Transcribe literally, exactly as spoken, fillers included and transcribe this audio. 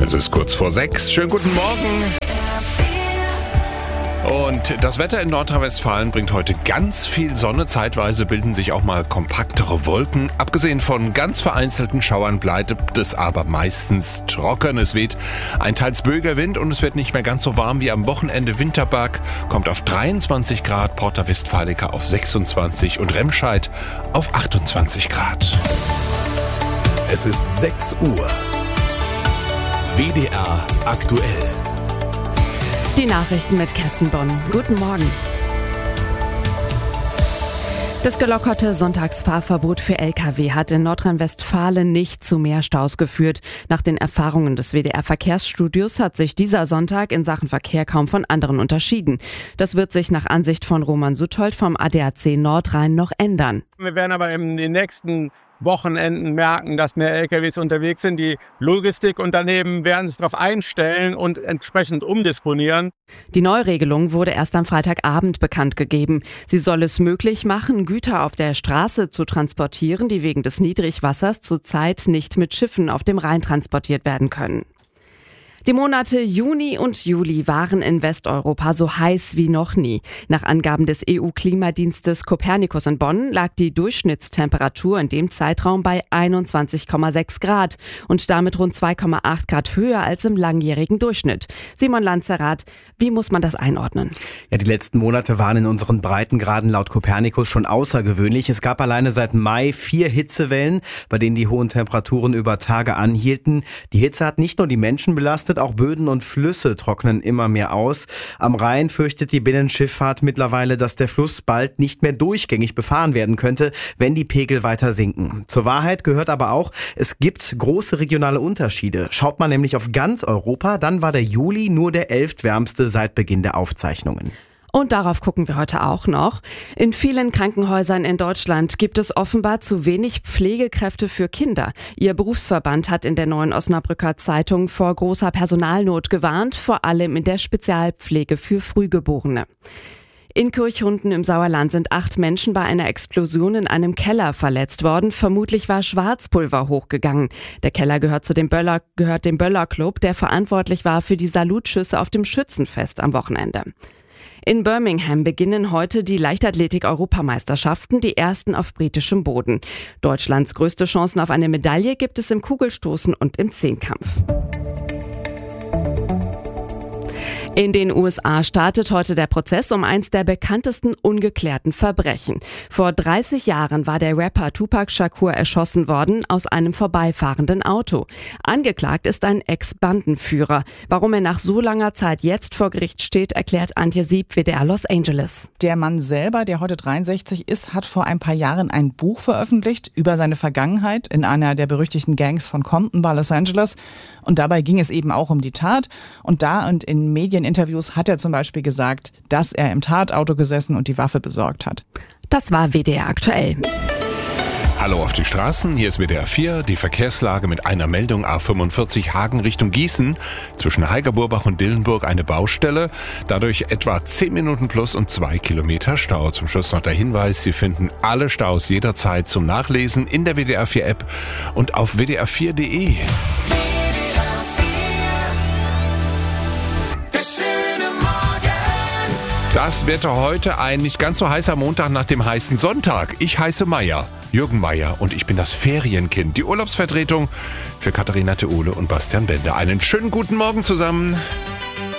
Es ist kurz vor sechs. Schönen guten Morgen. Und das Wetter in Nordrhein-Westfalen bringt heute ganz viel Sonne. Zeitweise bilden sich auch mal kompaktere Wolken. Abgesehen von ganz vereinzelten Schauern bleibt es aber meistens trocken. Es weht ein teils böiger Wind und es wird nicht mehr ganz so warm wie am Wochenende. Winterberg kommt auf dreiundzwanzig Grad, Porta Westfalica auf sechsundzwanzig und Remscheid auf achtundzwanzig Grad. Es ist sechs Uhr. W D R aktuell. Die Nachrichten mit Kerstin Bonn. Guten Morgen. Das gelockerte Sonntagsfahrverbot für L K W hat in Nordrhein-Westfalen nicht zu mehr Staus geführt. Nach den Erfahrungen des W D R-Verkehrsstudios hat sich dieser Sonntag in Sachen Verkehr kaum von anderen unterschieden. Das wird sich nach Ansicht von Roman Suthold vom A D A C Nordrhein noch ändern. Wir werden aber in den nächsten Wochenenden merken, dass mehr L K Ws unterwegs sind. Die Logistikunternehmen werden sich darauf einstellen und entsprechend umdisponieren. Die Neuregelung wurde erst am Freitagabend bekannt gegeben. Sie soll es möglich machen, Güter auf der Straße zu transportieren, die wegen des Niedrigwassers zurzeit nicht mit Schiffen auf dem Rhein transportiert werden können. Die Monate Juni und Juli waren in Westeuropa so heiß wie noch nie. Nach Angaben des E U-Klimadienstes Copernicus in Bonn lag die Durchschnittstemperatur in dem Zeitraum bei einundzwanzig Komma sechs Grad und damit rund zwei Komma acht Grad höher als im langjährigen Durchschnitt. Simon Lanzerath, wie muss man das einordnen? Ja, die letzten Monate waren in unseren Breitengraden laut Copernicus schon außergewöhnlich. Es gab alleine seit Mai vier Hitzewellen, bei denen die hohen Temperaturen über Tage anhielten. Die Hitze hat nicht nur die Menschen belastet, auch Böden und Flüsse trocknen immer mehr aus. Am Rhein fürchtet die Binnenschifffahrt mittlerweile, dass der Fluss bald nicht mehr durchgängig befahren werden könnte, wenn die Pegel weiter sinken. Zur Wahrheit gehört aber auch, es gibt große regionale Unterschiede. Schaut man nämlich auf ganz Europa, dann war der Juli nur der elftwärmste seit Beginn der Aufzeichnungen. Und darauf gucken wir heute auch noch. In vielen Krankenhäusern in Deutschland gibt es offenbar zu wenig Pflegekräfte für Kinder. Ihr Berufsverband hat in der Neuen Osnabrücker Zeitung vor großer Personalnot gewarnt, vor allem in der Spezialpflege für Frühgeborene. In Kirchhunden im Sauerland sind acht Menschen bei einer Explosion in einem Keller verletzt worden. Vermutlich war Schwarzpulver hochgegangen. Der Keller gehört zu dem Böller, gehört dem Böller Club, der verantwortlich war für die Salutschüsse auf dem Schützenfest am Wochenende. In Birmingham beginnen heute die Leichtathletik-Europameisterschaften, die ersten auf britischem Boden. Deutschlands größte Chancen auf eine Medaille gibt es im Kugelstoßen und im Zehnkampf. In den U S A startet heute der Prozess um eins der bekanntesten ungeklärten Verbrechen. Vor dreißig Jahren war der Rapper Tupac Shakur erschossen worden aus einem vorbeifahrenden Auto. Angeklagt ist ein Ex-Bandenführer. Warum er nach so langer Zeit jetzt vor Gericht steht, erklärt Antje Sieb, W D R Los Angeles. Der Mann selber, der heute dreiundsechzig ist, hat vor ein paar Jahren ein Buch veröffentlicht über seine Vergangenheit in einer der berüchtigten Gangs von Compton bei Los Angeles. Und dabei ging es eben auch um die Tat. Und da und in Medieninterviews hat er zum Beispiel gesagt, dass er im Tatauto gesessen und die Waffe besorgt hat. Das war W D R aktuell. Hallo auf die Straßen, hier ist W D R vier, die Verkehrslage mit einer Meldung A fünfundvierzig Hagen Richtung Gießen. Zwischen Heigerburbach und Dillenburg eine Baustelle, dadurch etwa zehn Minuten plus und zwei Kilometer Stau. Zum Schluss noch der Hinweis, Sie finden alle Staus jederzeit zum Nachlesen in der W D R vier App und auf w d r vier punkt d e. Das Wetter heute, ein nicht ganz so heißer Montag nach dem heißen Sonntag. Ich heiße Meier, Jürgen Meier, und ich bin das Ferienkind, die Urlaubsvertretung für Katharina Theole und Bastian Bender. Einen schönen guten Morgen zusammen.